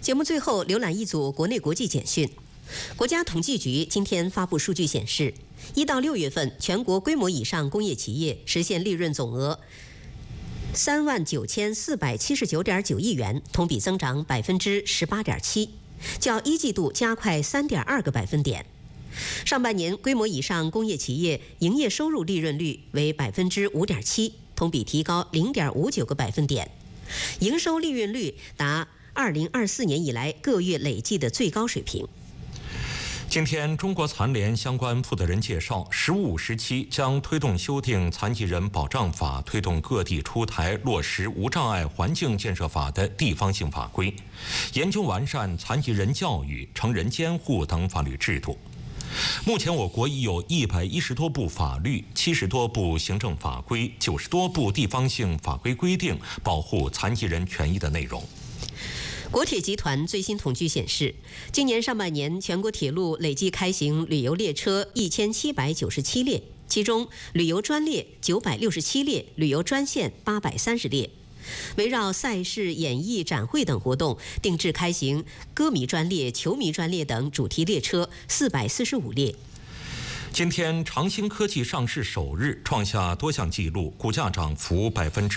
节目最后浏览一组国内国际简讯。国家统计局今天发布数据显示，1到6月份全国规模以上工业企业实现利润总额39479.9亿元，同比增长18.7%，较一季度加快3.2个百分点。上半年规模以上工业企业营业收入利润率为5.7%，同比提高0.59个百分点，营收利润率达2024年以来各月累计的最高水平。 今天，中国残联相关负责人介绍，15、17将推动修订《残疾人保障法》，推动各地出台落实无障碍环境建设法的地方性法规，研究完善残疾人教育、成人监护等法律制度。目前，我国已有110多部法律、70多部行政法规、90多部地方性法规规定保护残疾人权益的内容。 国铁集团最新统计显示，今年上半年全国铁路累计开行旅游列车1797列，其中旅游专列967列，旅游专线830列。围绕赛事、演艺、展会等活动，定制开行歌迷专列、球迷专列等主题列车445列。 今天，长兴科技上市首日创下多项纪录，股价涨幅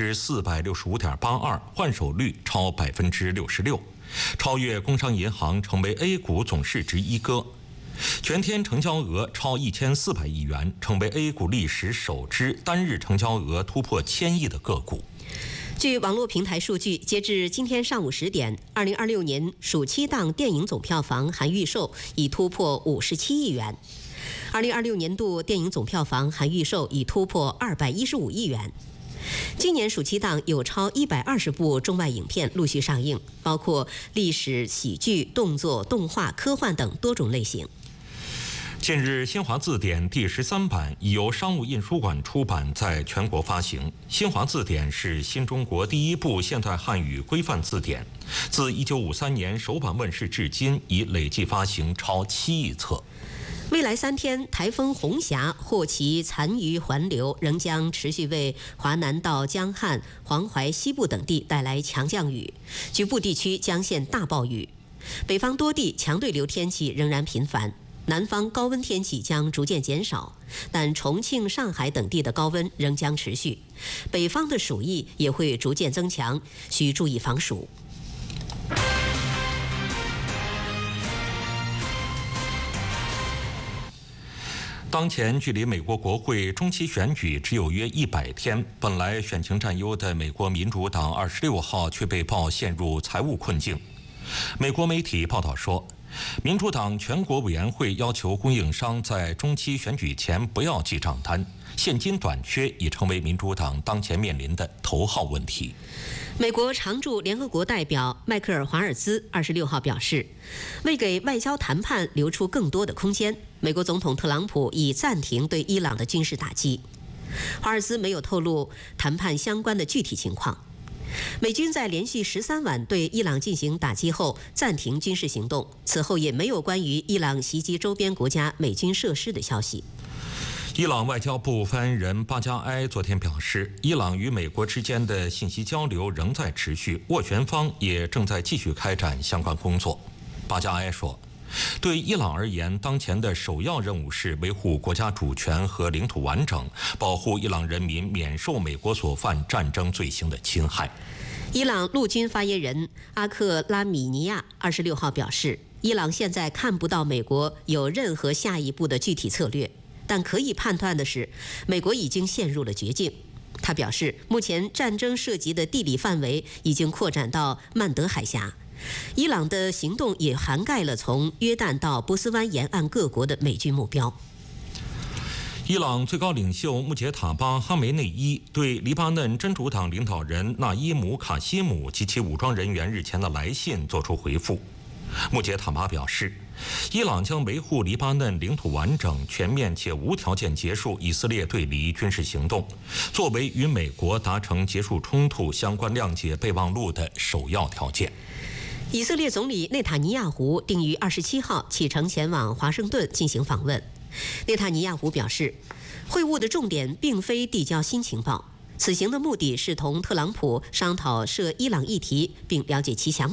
465.82%，换手率超66%，超越工商银行，成为 A 股总市值一哥。全天成交额超1400亿元，成为 A 股历史首支单日成交额突破1000亿的个股。 据网络平台数据，截至今天上午10点，2026年暑期档电影总票房含预售已突破57亿元。2026年度电影总票房含预售已突破215亿元。今年暑期档有超120部中外影片陆续上映，包括历史、喜剧、动作、动画、科幻等多种类型。 近日，新华字典第13版已由商务印书馆出版，在全国发行。新华字典是新中国第一部现代汉语规范字典，自1953年首版问世至今，已累计发行超7亿册。 未来3天，台风红霞或其残余环流仍将持续为华南到江汉、黄淮西部等地带来强降雨，局部地区将现大暴雨。北方多地强对流天气仍然频繁，南方高温天气将逐渐减少，但重庆、上海等地的高温仍将持续，北方的暑意也会逐渐增强，需注意防暑。 当前距离美国国会中期选举只有约100天，本来选情占优的美国民主党26号却被曝陷入财务困境。美国媒体报道说，民主党全国委员会要求供应商在中期选举前不要记账单，现金短缺已成为民主党当前面临的头号问题。 美国常驻联合国代表迈克尔·华尔兹26号表示，为给外交谈判留出更多的空间，美国总统特朗普已暂停对伊朗的军事打击。华尔兹没有透露谈判相关的具体情况。美军在连续13晚对伊朗进行打击后暂停军事行动，此后也没有关于伊朗袭击周边国家美军设施的消息。 伊朗外交部发言人巴加埃昨天表示，伊朗与美国之间的信息交流仍在持续，斡旋方也正在继续开展相关工作。巴加埃说，对伊朗而言，当前的首要任务是维护国家主权和领土完整，保护伊朗人民免受美国所犯战争罪行的侵害。 伊朗陆军发言人阿克拉米尼亚26号表示，伊朗现在看不到美国有任何下一步的具体策略，但可以判断的是，美国已经陷入了绝境。他表示，目前战争涉及的地理范围已经扩展到曼德海峡，伊朗的行动也涵盖了从约旦到波斯湾沿岸各国的美军目标。 伊朗最高领袖穆杰塔巴·哈梅内伊对黎巴嫩真主党领导人纳伊姆·卡西姆及其武装人员日前的来信作出回复。穆杰塔巴表示，伊朗将维护黎巴嫩领土完整，全面且无条件结束以色列对黎军事行动，作为与美国达成结束冲突相关谅解备忘录的首要条件。 以色列总理内塔尼亚胡定于27号启程前往华盛顿进行访问。内塔尼亚胡表示，会晤的重点并非递交新情报，此行的目的是同特朗普商讨涉伊朗议题，并了解其想法。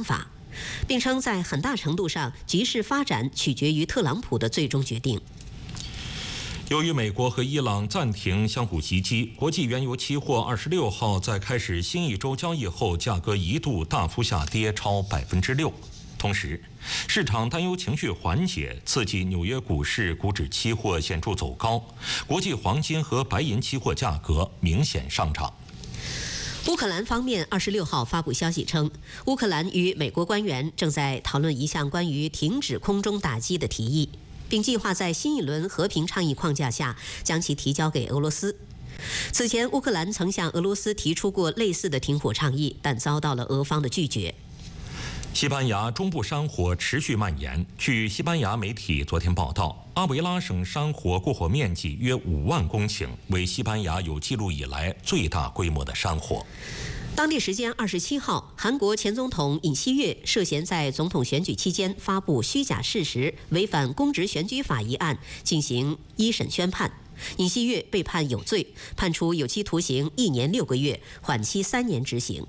并称在很大程度上，局势发展取决于特朗普的最终决定。 由于美国和伊朗暂停相互袭击，国际原油期货26号在开始新一周交易后，价格一度大幅下跌超6%。同时，市场担忧情绪缓解，刺激纽约股市股指期货显著走高，国际黄金和白银期货价格明显上涨。 乌克兰方面26号发布消息称，乌克兰与美国官员正在讨论一项关于停止空中打击的提议，并计划在新一轮和平倡议框架下将其提交给俄罗斯。此前，乌克兰曾向俄罗斯提出过类似的停火倡议，但遭到了俄方的拒绝。 西班牙中部山火持续蔓延。据西班牙媒体昨天报道，阿维拉省山火过火面积约5万公顷，为西班牙有记录以来最大规模的山火。 当地时间27号，韩国前总统尹锡悦涉嫌在总统选举期间发布虚假事实，违反公职选举法一案进行一审宣判。尹锡悦被判有罪，判处有期徒刑1年6个月，缓期3年执行。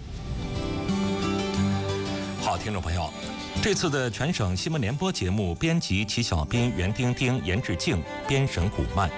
好，听众朋友，这次的全省新闻联播节目编辑齐小斌、袁丁丁、严志静，编审古曼。